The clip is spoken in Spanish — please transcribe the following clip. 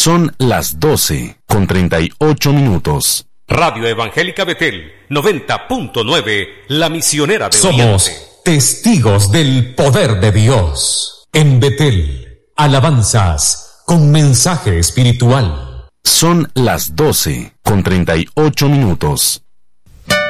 Son las 12:38. Radio Evangélica Betel, 90.9, la misionera de Somos Oriente. testigos del poder de Dios. En Betel, alabanzas con mensaje espiritual. Son las 12:38.